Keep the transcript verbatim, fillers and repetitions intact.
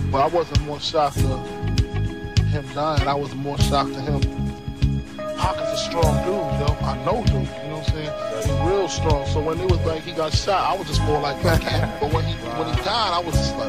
But I wasn't more shocked to him dying. I was more shocked to him. Pac is a strong dude, yo. I know dude, you know what I'm saying? He's real strong. So when it was like he got shot, I was just more like, I can't. But when he when he died, I was just like,